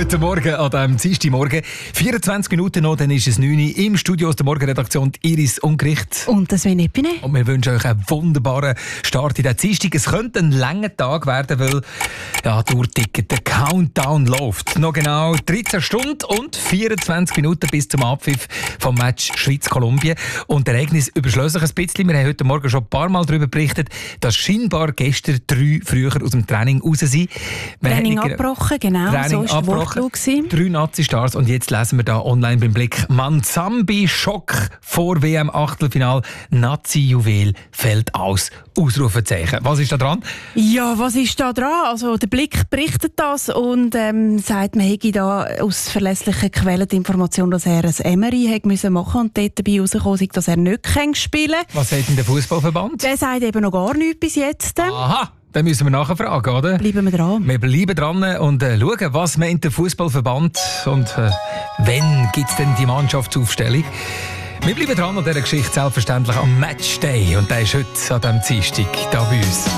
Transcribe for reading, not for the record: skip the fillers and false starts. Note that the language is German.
Guten Morgen an diesem Dienstagmorgen. 24 Minuten noch, dann ist es 9 Uhr im Studio aus der Morgenredaktion Iris Ungericht. Und das Sven Epine. Und wir wünschen euch einen wunderbaren Start in den Dienstag. Es könnte ein langer Tag werden, weil ja, der Uhrticket, der Countdown läuft. Noch genau 13 Stunden und 24 Minuten bis zum Abpfiff vom Match Schweiz-Kolumbien. Und das Ereignis überschlägt sich ein bisschen. Wir haben heute Morgen schon ein paar Mal darüber berichtet, dass scheinbar gestern 3 früher aus dem Training raus sind. Training abgebrochen, genau. Training so war der Wortlaut. 3 Nazi-Stars und jetzt lesen wir da online beim Blick. Manzambi-Schock vor WM-Achtelfinal. Nazi-Juwel fällt aus. Ausrufezeichen. Was ist da dran? Ja, was ist da dran? Also der Blick berichtet das und sagt, man hätte da aus verlässlichen Quellen die Information, dass er ein MRI hätte machen müssen und dort dabei rausgekommen ist, dass er nicht spielen kann. Was sagt denn der Fußballverband? Der sagt eben noch gar nichts bis jetzt. Aha! Dann müssen wir nachher fragen, oder? Bleiben wir dran. Wir bleiben dran und schauen, was meint der Fußballverband und wann gibt es denn die Mannschaftsaufstellung. Wir bleiben dran an dieser Geschichte selbstverständlich am Matchday und der ist heute an diesem Dienstag hier bei uns.